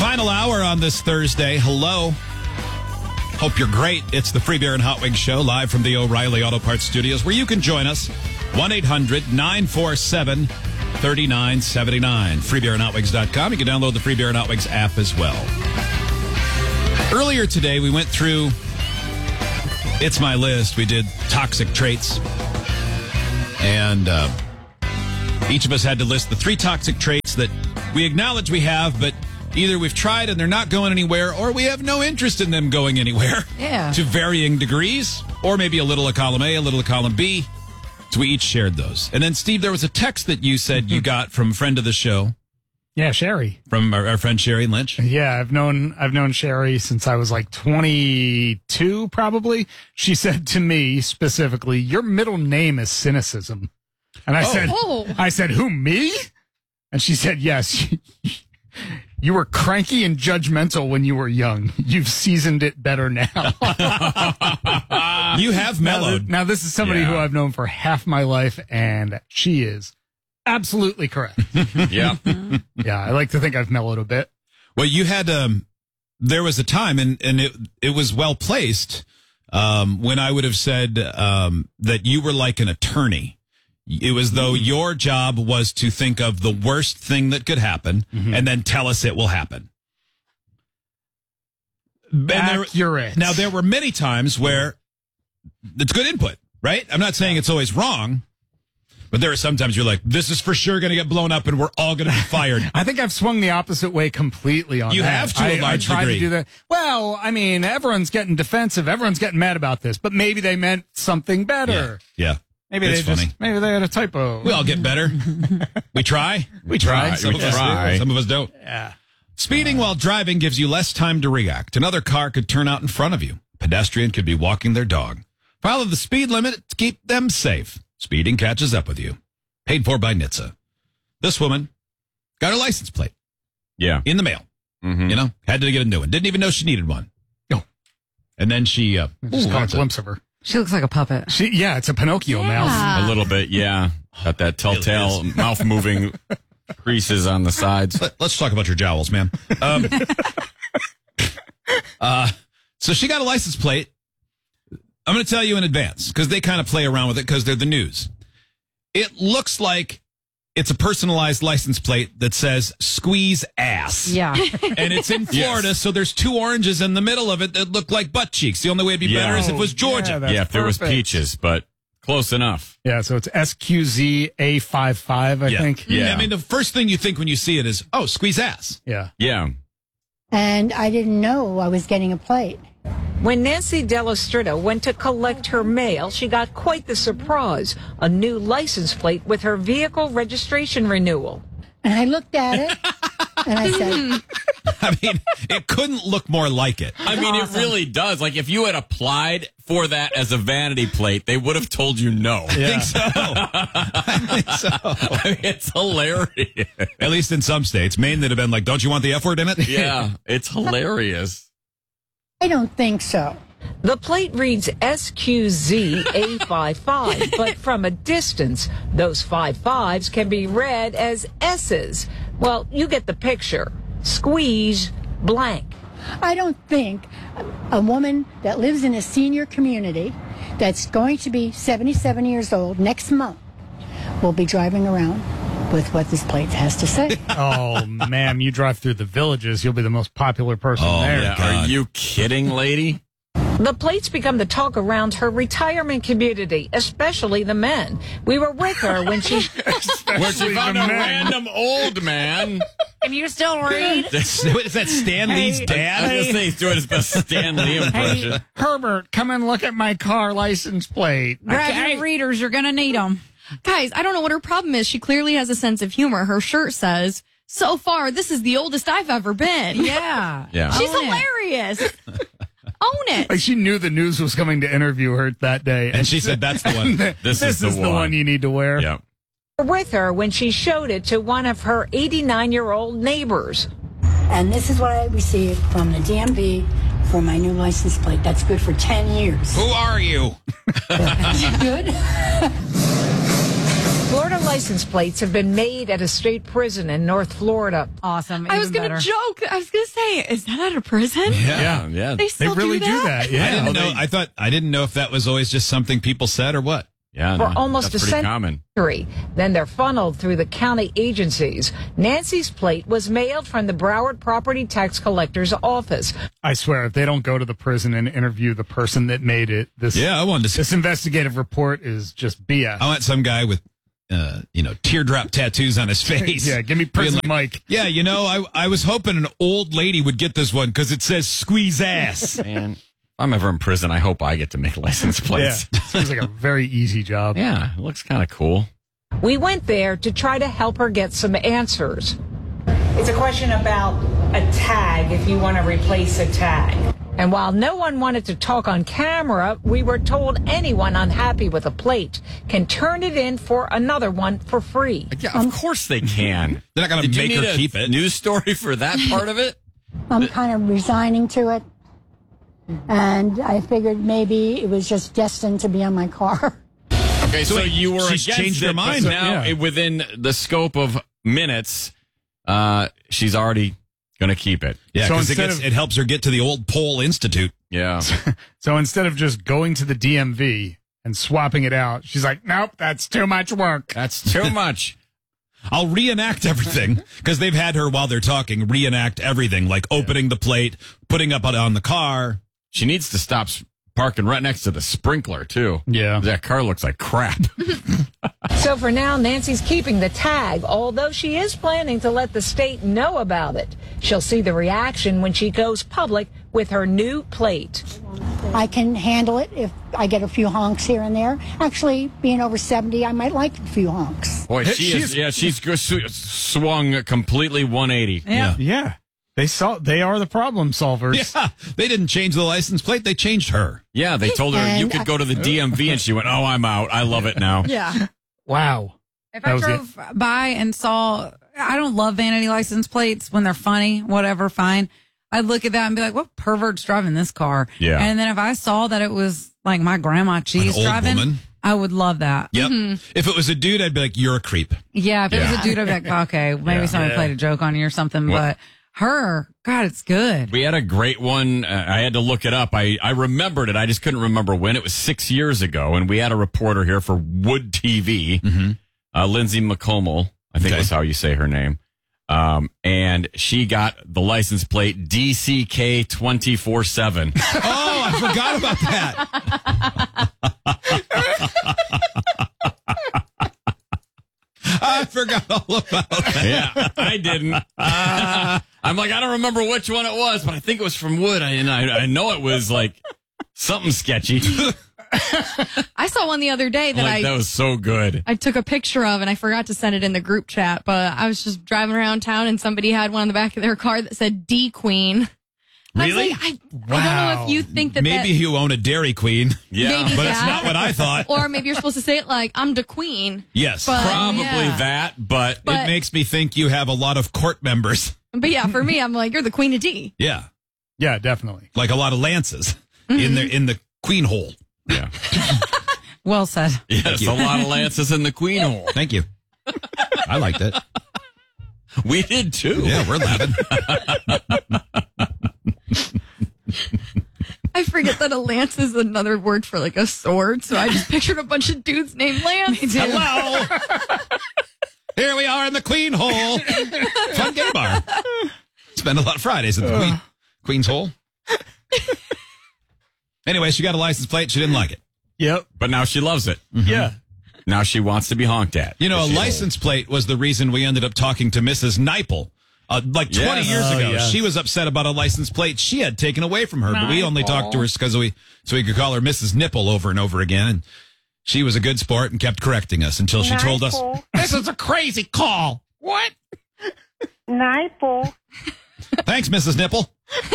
Final hour on this Thursday. Hello. Hope you're great. It's the Free Beer and Hot Wings Show live from the O'Reilly Auto Parts Studios, where you can join us. 1-800-947-3979. FreeBeerandHotWings.com. You can download the Free Beer and Hot Wings app as well. Earlier today, we went through It's My List. We did toxic traits. And each of us had to list the 3 toxic traits that we acknowledge we have, but either we've tried and they're not going anywhere, or we have no interest in them going anywhere. Yeah. To varying degrees, or maybe a little of column A, a little of column B. So we each shared those. And then, Steve, there was a text that you said you got from a friend of the show. Yeah, Sherry. From our friend Sherry Lynch. Yeah, I've known Sherry since I was like 22, probably. She said to me specifically, "Your middle name is cynicism." And I said, "Who, me?" And she said, "Yes. You were cranky and judgmental when you were young. You've seasoned it better now." You have mellowed. Now, this is somebody who I've known for half my life, and she is absolutely correct. Yeah. Yeah, I like to think I've mellowed a bit. Well, you had, there was a time, and it was well placed, when I would have said that you were like an attorney. It was though your job was to think of the worst thing that could happen and then tell us it will happen. Accurate. Now, there were many times where it's good input, right? I'm not saying it's always wrong, but there are sometimes you're like, this is for sure going to get blown up and we're all going to be fired. I think I've swung the opposite way completely on that. You have to a large I tried degree. to do that. Well, I mean, everyone's getting defensive. Everyone's getting mad about this, but maybe they meant something better. Yeah. Maybe It's they funny. maybe they had a typo. We all get better. We try. We try. Some of us do. Some of us don't. Yeah. Speeding while driving gives you less time to react. Another car could turn out in front of you. Pedestrian could be walking their dog. Follow the speed limit to keep them safe. Speeding catches up with you. Paid for by NHTSA. This woman got her license plate. Yeah. In the mail. Mm-hmm. You know, had to get a new one. Didn't even know she needed one. No. And then she Just caught a glimpse of her. She looks like a puppet. Yeah, it's a Pinocchio mouth. A little bit, yeah. Got that telltale mouth moving creases on the sides. Let's talk about your jowls, man. So she got a license plate. I'm going to tell you in advance because they kind of play around with it because they're the news. It looks like it's a personalized license plate that says squeeze ass. Yeah. And it's in Florida, Yes. so there's 2 oranges in the middle of it that look like butt cheeks. The only way it'd be better is if it was Georgia. that's Yeah, if there was perfect. peaches, but close enough. Yeah, so it's SQZA55, I think. Yeah. I mean, the first thing you think when you see it is, oh, squeeze ass. Yeah. Yeah. And I didn't know I was getting a plate. When Nancy Delastrita went to collect her mail, she got quite the surprise, a new license plate with her vehicle registration renewal. And I looked at it and I said, I mean, it couldn't look more like it. I mean, it really does. Like, if you had applied for that as a vanity plate, they would have told you no. I think so. I think so. I mean, it's hilarious. At least in some states. Maine, they'd have been like, don't you want the F word in it? Yeah, it's hilarious. I don't think so. The plate reads SQZA55, but from a distance, those 5-5s can be read as S's. Well, you get the picture. Squeeze blank. I don't think a woman that lives in a senior community that's going to be 77 years old next month will be driving around with what this plate has to say. Oh, ma'am, you drive through the villages, you'll be the most popular person there. Yeah, are you kidding, lady? The plates become the talk around her retirement community, especially the men. We were with her when she... Where she found a random old man. Can you still read? Is that Stan Lee's I was dad? going to say he's doing his best Stan Lee impression. Hey, Herbert, come and look at my car license plate. Grab your readers. You're going to need them. Guys, I don't know what her problem is. She clearly has a sense of humor. Her shirt says, so far, this is the oldest I've ever been. Yeah. Yeah. She's Own it. hilarious. Own it. Like, she knew the news was coming to interview her that day. And she said, that's the one. This is the the one you need to wear. Yeah. with her when she showed it to one of her 89-year-old neighbors. And this is what I received from the DMV for my new license plate. That's good for 10 years. Who are you? Good. Florida license plates have been made at a state prison in North Florida. Awesome. I was even going to better. joke. I was going to say, is that out of prison? Yeah. They still They really do that? Yeah. I didn't know. I didn't know if that was always just something people said or what. Yeah, For almost that's a pretty century. common. Then they're funneled through the county agencies. Nancy's plate was mailed from the Broward Property Tax Collector's office. I swear, if they don't go to the prison and interview the person that made it, I wanted to see. this investigative report is just BS. I want some guy with, teardrop tattoos on his face. Yeah, give me prison Mike. Yeah, I was hoping an old lady would get this one because it says squeeze ass. Man, if I'm ever in prison, I hope I get to make license Yeah, plates. seems like a very easy job. Yeah, it looks kind of cool. We went there to try to help her get some answers. It's a question about a tag, if you want to replace a tag. And while no one wanted to talk on camera, we were told anyone unhappy with a plate can turn it in for another one for free. Yeah, of course they can. They're not going to make her keep it. News story for that part of it? I'm kind of resigning to it. And I figured maybe it was just destined to be on my car. Okay, so you were she's against changed it, her but mind. now Yeah. within the scope of minutes, she's already going to keep it. Yeah, So because instead of- it helps her get to the old Pole Institute. Yeah. So instead of just going to the DMV and swapping it out, she's like, nope, that's too much work. That's too much. I'll reenact everything because they've had her while they're talking reenact everything, like opening the plate, putting up on the car. She needs to stop parking right next to the sprinkler, too. Yeah. That car looks like crap. So for now, Nancy's keeping the tag, although she is planning to let the state know about it. She'll see the reaction when she goes public with her new plate. I can handle it if I get a few honks here and there. Actually, being over 70, I might like a few honks. Boy, she's swung completely 180. Yeah. They are the problem solvers. Yeah, they didn't change the license plate; they changed her. Yeah, they told her you And could go to the DMV, and she went, "Oh, I'm out. I love it now." Yeah. Wow. If That I was drove by and saw, I don't love vanity license plates when they're funny, whatever, fine. I'd look at that and be like, what pervert's driving this car? Yeah. And then if I saw that it was like my grandma Cheese old driving, woman? I would love that. Yep. If it was a dude, I'd be like, "You're a creep." Yeah. If it was Yeah. a dude, I'd be like, okay, maybe somebody played a joke on you or something. But her, God, it's good. We had a great one. I had to look it up. I remembered it. I just couldn't remember when. It was 6 years ago, and we had a reporter here for Wood TV, Lindsay McComal, I think that's how you say her name. And she got the license plate DCK 24/7. Oh, I forgot about that. I forgot all about that. Yeah, I didn't. I'm like, I don't remember which one it was, but I think it was from Wood. I know it was like something sketchy. I saw one the other day that That was so good. I took a picture of, and I forgot to send it in the group chat, but I was just driving around town and somebody had one on the back of their car that said D Queen. Really? I was like, I don't know if you think that Maybe you own a Dairy Queen. Yeah, Maybe But it's that. not what I thought. Or maybe you're supposed to say it like, I'm the queen. Yes. But- probably yeah. that, but It makes me think you have a lot of court members. But yeah, for me, I'm like, you're the queen of D. Yeah. Yeah, definitely. Like a lot of lances in the queen hole. yeah. Well said. Yes, a lot of lances in the queen hole. Thank you. I liked it. We did too. Yeah, we're laughing. I forget that a lance is another word for like a sword, so I just pictured a bunch of dudes named Lance. Hello. Here we are in the queen hole. Fun gay bar. Spend a lot of Fridays at the Queen's hole. Anyway, she got a license plate. She didn't like it. Yep. But now she loves it. Yeah. Now she wants to be honked at. You know, a She's license plate was the reason we ended up talking to Mrs. Neipel. Like 20 Yes. years Oh, ago, yes. she was upset about a license plate she had taken away from her, but we only talked to her because so we could call her Mrs. Nipple over and over again. And she was a good sport and kept correcting us until she told us, "This is a crazy call." What? Nipple. Thanks, Mrs. Nipple.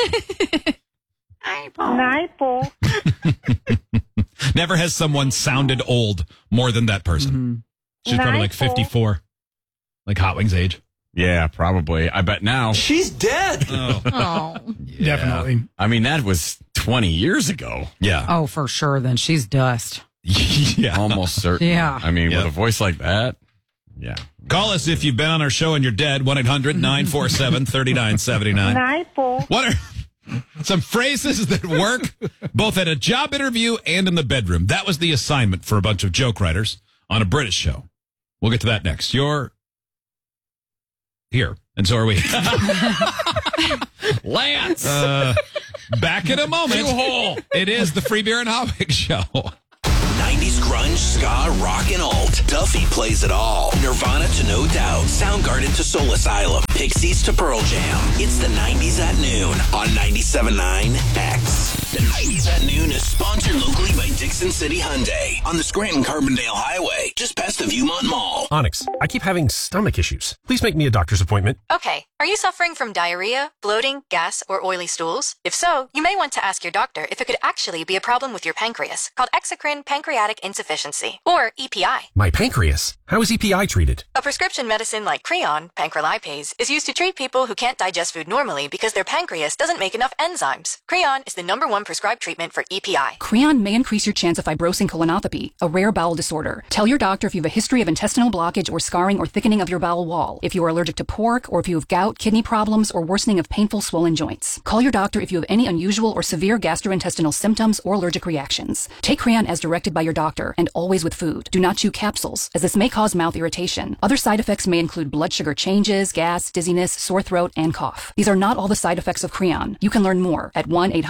Nipple. Never has someone sounded old more than that person. She's probably like Nipple. 54, like Hot Wings age. Yeah, probably. I bet now. She's dead. Oh. Definitely. I mean, that was 20 years ago. Yeah. Oh, for sure. Then she's dust. Yeah. Almost certain. Yeah. I mean, Yeah. with a voice like that. Yeah. Call us if you've been on our show and you're dead. 1-800-947-3979. Night, Paul. What are some phrases that work both at a job interview and in the bedroom? That was the assignment for a bunch of joke writers on a British show. We'll get to that next. You're here, and so are we. Lance! Back in a moment. It is the Free Beer and Hotwig Show. 90s grunge, ska, rock, and alt. Duffy plays it all. Nirvana to No Doubt. Soundgarden to Soul Asylum. Pixies to Pearl Jam. It's the 90s at noon on 97.9 X. The 90s at noon is sponsored locally by Dixon City Hyundai on the Scranton-Carbondale Highway, just past the Viewmont Mall. Onyx, I keep having stomach issues. Please make me a doctor's appointment. Okay. Are you suffering from diarrhea, bloating, gas, or oily stools? If so, you may want to ask your doctor if it could actually be a problem with your pancreas, called exocrine pancreatic insufficiency, or EPI. My pancreas? How is EPI treated? A prescription medicine like Creon, pancrelipase, is used to treat people who can't digest food normally because their pancreas doesn't make enough enzymes. Creon is the #1 prescribed treatment for EPI. Creon may increase your chance of fibrosing colonopathy, a rare bowel disorder. Tell your doctor if you have a history of intestinal blockage or scarring or thickening of your bowel wall, if you are allergic to pork, or if you have gout, kidney problems, or worsening of painful swollen joints. Call your doctor if you have any unusual or severe gastrointestinal symptoms or allergic reactions. Take Creon as directed by your doctor, and always with food. Do not chew capsules, as this may cause mouth irritation. Other side effects may include blood sugar changes, gas, dizziness, sore throat, and cough. These are not all the side effects of Creon. You can learn more at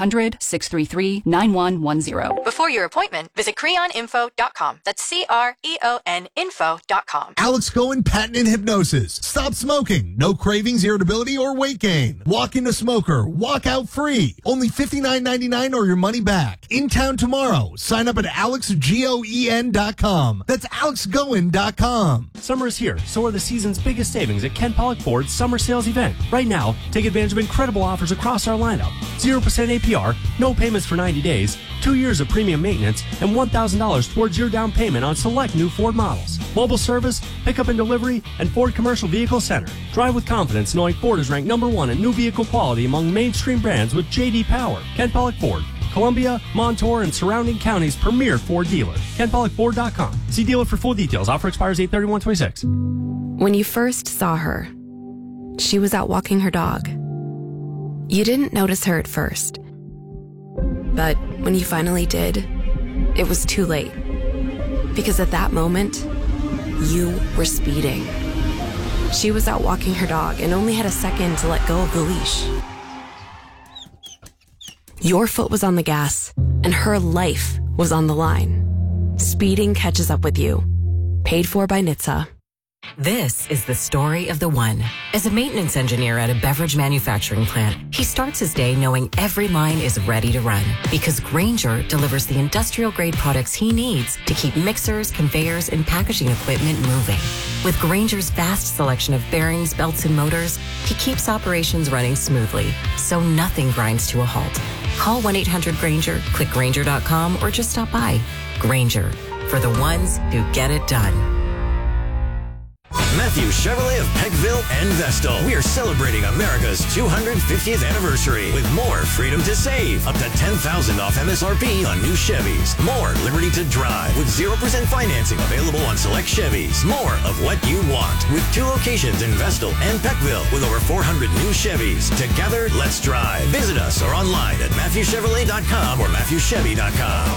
1-800-633-9110. Before your appointment, visit creoninfo.com. That's CREON info.com. Alex Cohen Patent and Hypnosis. Stop smoking. No cravings, irritability, or weight gain. Walk in a smoker. Walk out free. Only $59.99 or your money back. In town tomorrow. Sign up at alexgoen.com. That's alexgoen.com. Summer is here. So are the season's biggest savings at Ken Pollock Ford's Summer Sales Event. Right now, take advantage of incredible offers across our lineup. 0% APR, no payments for 90 days, 2 years of premium maintenance, and $1,000 towards your down payment on select new Ford models. Mobile service, pickup and delivery, and Ford Commercial Vehicle Center. Drive with confidence knowing Ford is ranked #1 in new vehicle quality among mainstream brands with J.D. Power. Ken Pollock Ford, Columbia, Montour, and surrounding counties' premier Ford dealer. KenPollockFord.com. See dealer for full details. Offer expires 8/31/26. When you first saw her, she was out walking her dog. You didn't notice her at first. But when you finally did, it was too late. Because at that moment, you were speeding. She was out walking her dog and only had a second to let go of the leash. Your foot was on the gas, and her life was on the line. Speeding catches up with you. Paid for by NHTSA. This is the story of the one. As a maintenance engineer at a beverage manufacturing plant, he starts his day knowing every line is ready to run because Grainger delivers the industrial-grade products he needs to keep mixers, conveyors, and packaging equipment moving. With Grainger's vast selection of bearings, belts, and motors, he keeps operations running smoothly, so nothing grinds to a halt. Call 1-800-GRAINGER, click Grainger.com, or just stop by. Grainger, for the ones who get it done. Matthew Chevrolet of Peckville and Vestal. We are celebrating America's 250th anniversary with more freedom to save. Up to $10,000 off MSRP on new Chevys. More liberty to drive with 0% financing available on select Chevys. More of what you want with 2 locations in Vestal and Peckville with over 400 new Chevys. Together, let's drive. Visit us or online at MatthewChevrolet.com or MatthewChevy.com.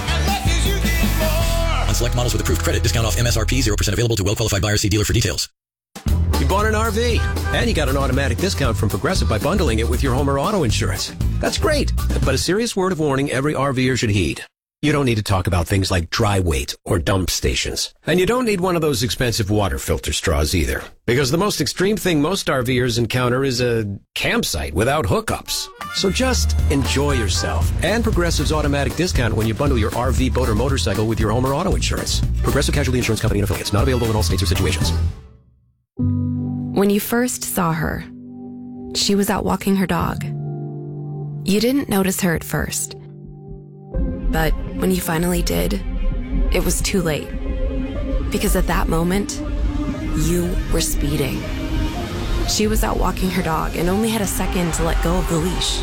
On select models with approved credit, discount off MSRP, 0% available to well-qualified buyers. See dealer for details. You bought an RV, and you got an automatic discount from Progressive by bundling it with your home or auto insurance. That's great, but a serious word of warning every RVer should heed. You don't need to talk about things like dry weight or dump stations. And you don't need one of those expensive water filter straws either. Because the most extreme thing most RVers encounter is a campsite without hookups. So just enjoy yourself. And Progressive's automatic discount when you bundle your RV, boat, or motorcycle with your home or auto insurance. Progressive Casualty Insurance Company and affiliates. Not available in all states or situations. When you first saw her, she was out walking her dog. You didn't notice her at first. But when you finally did, it was too late. Because at that moment, you were speeding. She was out walking her dog and only had a second to let go of the leash.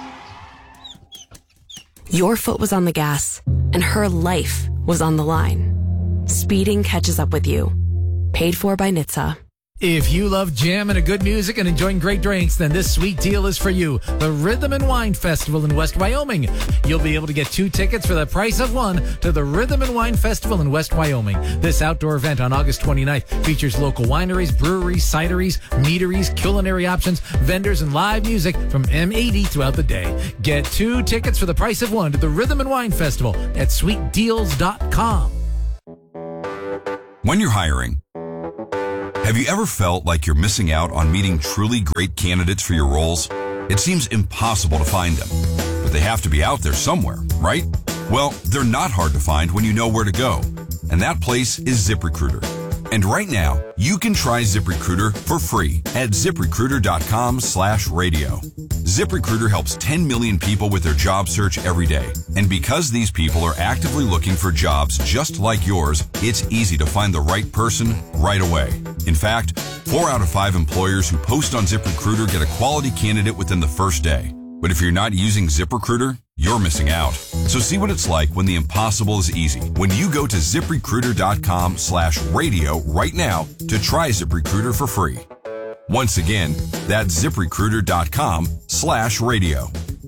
Your foot was on the gas, and her life was on the line. Speeding catches up with you. Paid Paid for by NHTSA. If you love jamming to good music and enjoying great drinks, then this sweet deal is for you. The Rhythm and Wine Festival in West Wyoming. You'll be able to get 2 tickets for the price of 1 to the Rhythm and Wine Festival in West Wyoming. This outdoor event on August 29th features local wineries, breweries, cideries, meaderies, culinary options, vendors, and live music from M80 throughout the day. Get 2 tickets for the price of 1 to the Rhythm and Wine Festival at sweetdeals.com. When you're hiring, have you ever felt like you're missing out on meeting truly great candidates for your roles? It seems impossible to find them, but they have to be out there somewhere, right? Well, they're not hard to find when you know where to go, and that place is ZipRecruiter. And right now, you can try ZipRecruiter for free at ZipRecruiter.com/radio. ZipRecruiter helps 10 million people with their job search every day. And because these people are actively looking for jobs just like yours, it's easy to find the right person right away. In fact, 4 out of 5 employers who post on ZipRecruiter get a quality candidate within the first day. But if you're not using ZipRecruiter, you're missing out. So see what it's like when the impossible is easy. When you go to ZipRecruiter.com/radio right now to try ZipRecruiter for free. Once again, that's ZipRecruiter.com/radio.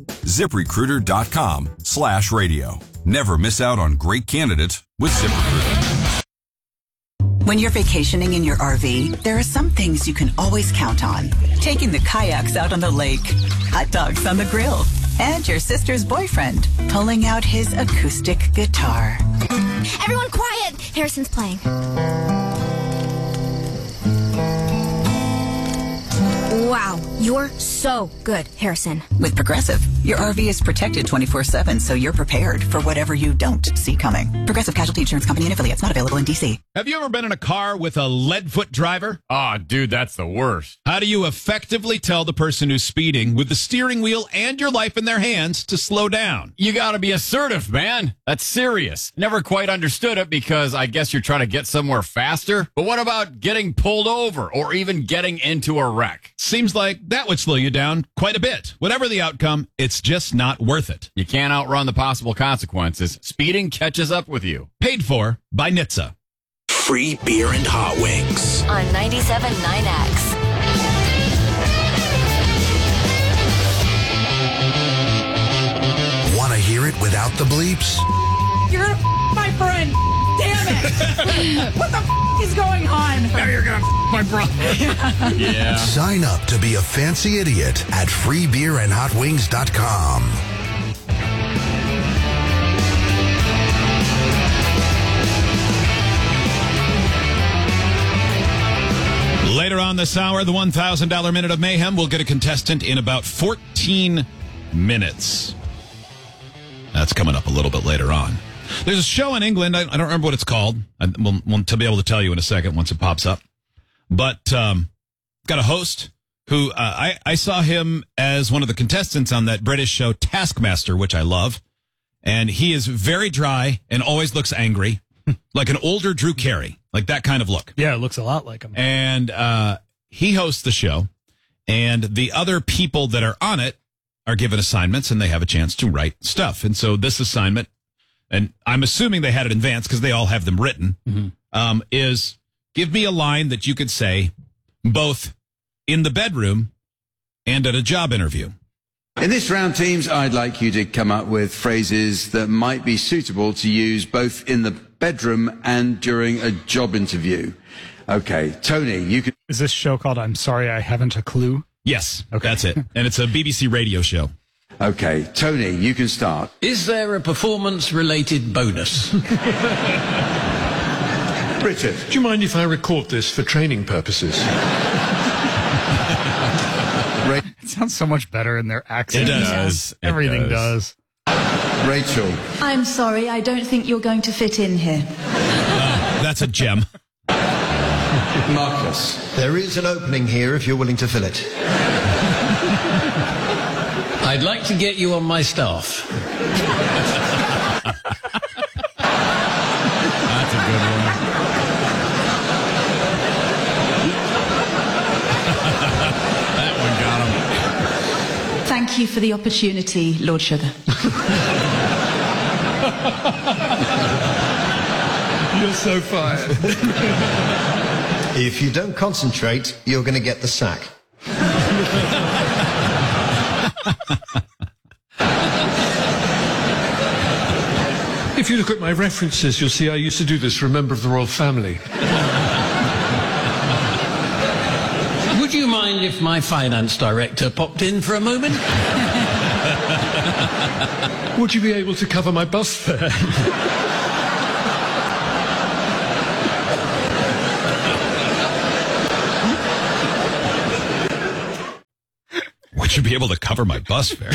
ZipRecruiter.com/radio. Never miss out on great candidates with ZipRecruiter. When you're vacationing in your RV, there are some things you can always count on. Taking the kayaks out on the lake, hot dogs on the grill, and your sister's boyfriend pulling out his acoustic guitar. Everyone quiet! Harrison's playing. Wow, you're so good, Harrison. With Progressive, your RV is protected 24/7, so you're prepared for whatever you don't see coming. Progressive Casualty Insurance Company and affiliates, not available in D.C. Have you ever been in a car with a lead-foot driver? Oh, dude, that's the worst. How do you effectively tell the person who's speeding with the steering wheel and your life in their hands to slow down? You got to be assertive, man. That's serious. Never quite understood it because I guess you're trying to get somewhere faster. But what about getting pulled over or even getting into a wreck? Seems like that would slow you down quite a bit. Whatever the outcome, it's just not worth it. You can't outrun the possible consequences. Speeding catches up with you. Paid for by NHTSA. Free beer and hot wings. On 97.9X. Want to hear it without the bleeps? You're gonna my friend. Damn it. What the is going on? Now you're gonna my brother. Yeah. Sign up to be a fancy idiot at freebeerandhotwings.com. Later on this hour, the $1,000 Minute of Mayhem will get a contestant in about 14 minutes. That's coming up a little bit later on. There's a show in England. I don't remember what it's called. We'll be able to tell you in a second once it pops up. But got a host who I saw him as one of the contestants on that British show Taskmaster, which I love. And he is very dry and always looks angry, like an older Drew Carey, like that kind of look. Yeah, it looks a lot like him. And he hosts the show, and the other people that are on it are given assignments, and they have a chance to write stuff. And so this assignment, and I'm assuming they had it in advance because they all have them written, is give me a line that you could say both in the bedroom and at a job interview. In this round, teams, I'd like you to come up with phrases that might be suitable to use both in the bedroom and during a job interview. Okay, Tony, you can... Is this show called I'm Sorry I Haven't a Clue? Yes, okay. That's it. And it's a BBC radio show. Okay, Tony, you can start. Is there a performance-related bonus? Richard. Do you mind if I record this for training purposes? It sounds so much better in their accent. It does. Everything does. Rachel. I'm sorry, I don't think you're going to fit in here. That's a gem. Marcus. There is an opening here if you're willing to fill it. I'd like to get you on my staff. That's a good one. That one got him. Thank you for the opportunity, Lord Sugar. You're so fired. If you don't concentrate, you're going to get the sack. If you look at my references, you'll see I used to do this for a member of the royal family. Would you mind if my finance director popped in for a moment? Would you be able to cover my bus fare? Would you be able to cover my bus fare?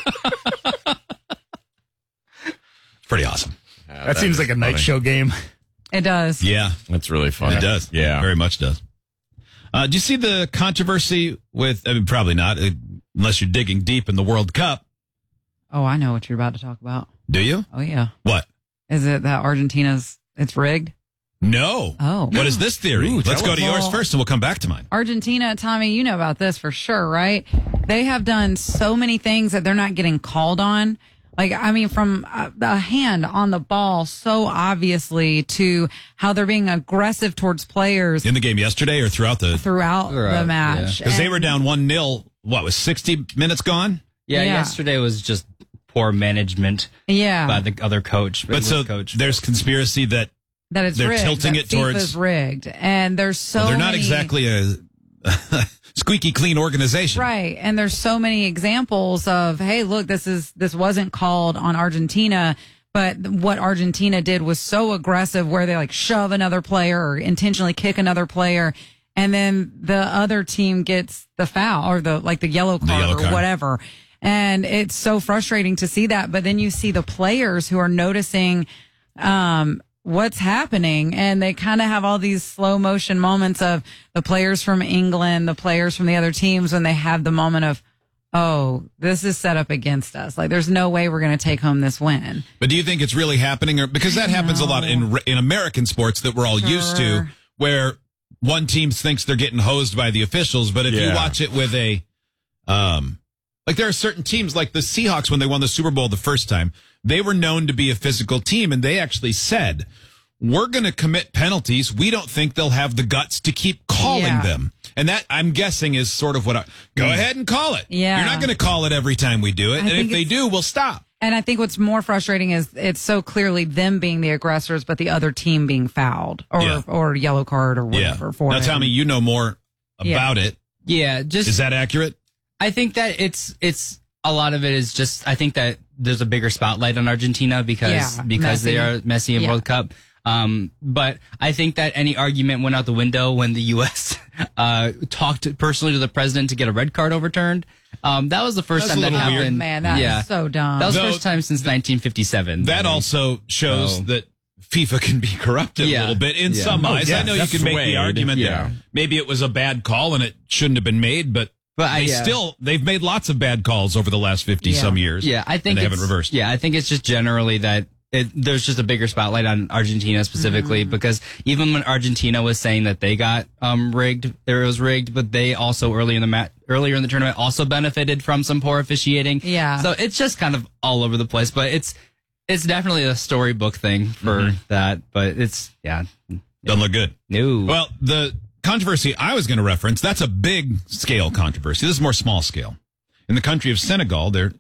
Pretty awesome. That seems like a night show game. It does. Yeah. That's really funny. It does. Yeah. Very much does. Do you see the controversy with, I mean, probably not, unless you're digging deep in the World Cup. Oh, I know what you're about to talk about. Do you? Oh, yeah. What? Is it that it's rigged? No. Oh. What is this theory? Let's go to yours Well, first and we'll come back to mine. Argentina, Tommy, you know about this for sure, right? They have done so many things that they're not getting called on. Like, I mean, from a hand on the ball so obviously to how they're being aggressive towards players. In the game yesterday or throughout the match. Because they were down 1-0, what, was 60 minutes gone? Yeah, yesterday was just poor management by the other coach. But so there's conspiracy that it's they're rigged, tilting that it towards. FIFA's rigged. And there's so they're not many, exactly a squeaky clean organization. Right. And there's so many examples of, hey, look, this wasn't called on Argentina, but what Argentina did was so aggressive where they like shove another player or intentionally kick another player. And then the other team gets the foul or the yellow card or whatever. And it's so frustrating to see that. But then you see the players who are noticing, what's happening, and they kind of have all these slow motion moments of the players from England, the players from the other teams when they have the moment of, oh, this is set up against us. Like, there's no way we're going to take home this win. But do you think it's really happening? Or because that happens a lot in American sports that we're all used to, where one team thinks they're getting hosed by the officials, but if you watch it with a, like there are certain teams like the Seahawks when they won the Super Bowl the first time, they were known to be a physical team, and they actually said, we're going to commit penalties. We don't think they'll have the guts to keep calling them. And that, I'm guessing, is sort of what go ahead and call it. Yeah. You're not going to call it every time we do it. And if they do, we'll stop. And I think what's more frustrating is it's so clearly them being the aggressors, but the other team being fouled or yellow card or whatever for Now, them. Tommy, you know more about it. Yeah. Is that accurate? I think that it's a lot of it is just, I think that there's a bigger spotlight on Argentina because they are Messi in World Cup. But I think that any argument went out the window when the U.S. Talked personally to the president to get a red card overturned. That was the first time that happened. Weird. Man, that is so dumb. That was the first time since 1957. That also shows that FIFA can be corrupted a little bit in some eyes. I know you can make the argument that maybe it was a bad call and it shouldn't have been made, but they've made lots of bad calls over the last 50 some years. Yeah, I think they haven't reversed. Yeah, I think it's just generally that there's just a bigger spotlight on Argentina specifically because even when Argentina was saying that they got rigged, it was rigged, but they also earlier in the tournament also benefited from some poor officiating. Yeah, so it's just kind of all over the place. But it's definitely a storybook thing for that. But it's doesn't look good. No. Well, the controversy I was going to reference, that's a big scale controversy. This is more small scale. In the country of Senegal, they're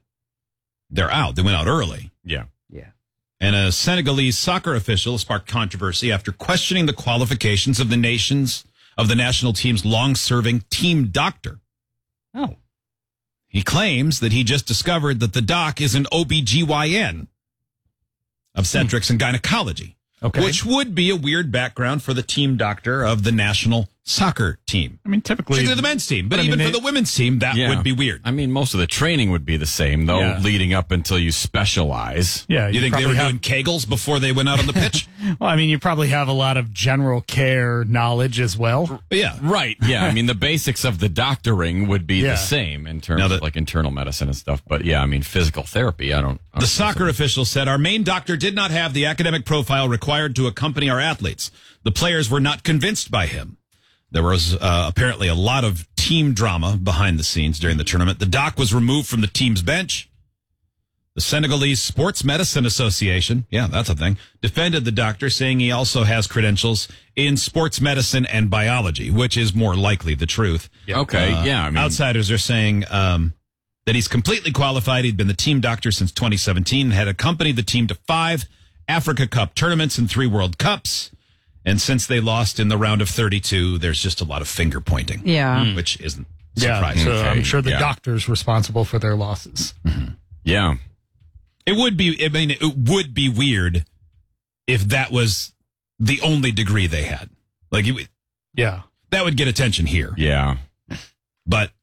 out. They went out early. Yeah. And a Senegalese soccer official sparked controversy after questioning the qualifications of the national team's long-serving team doctor. Oh. He claims that he just discovered that the doc is an OBGYN, obstetrics and gynecology. Okay. Which would be a weird background for the team doctor of the national soccer team. I mean, typically particularly the men's team, but even for the women's team, that would be weird. I mean, most of the training would be the same, though, leading up until you specialize. Yeah, you think they were doing Kegels before they went out on the pitch? Well, I mean, you probably have a lot of general care knowledge as well. Yeah, right. Yeah, I mean, the basics of the doctoring would be the same in terms of like internal medicine and stuff. But yeah, I mean, physical therapy, I don't. The soccer official said, our main doctor did not have the academic profile required to accompany our athletes. The players were not convinced by him. There was apparently a lot of team drama behind the scenes during the tournament. The doc was removed from the team's bench. The The Senegalese Sports Medicine Association, yeah, that's a thing, defended the doctor, saying he also has credentials in sports medicine and biology, which is more likely the truth. Okay, yeah. I mean, outsiders are saying that he's completely qualified. He'd been the team doctor since 2017 and had accompanied the team to 5 Africa Cup tournaments and 3 World Cups. And since they lost in the round of 32, there's just a lot of finger pointing. Yeah. Which isn't surprising. So I'm sure the doctor's responsible for their losses. Mm-hmm. Yeah. It would be weird if that was the only degree they had. Like, that would get attention here. Yeah. But